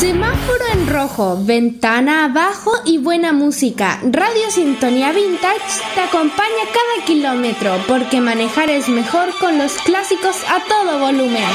Semáforo en rojo, ventana abajo y buena música. Radio Sintonía Vintage te acompaña cada kilómetro porque manejar es mejor con los clásicos a todo volumen.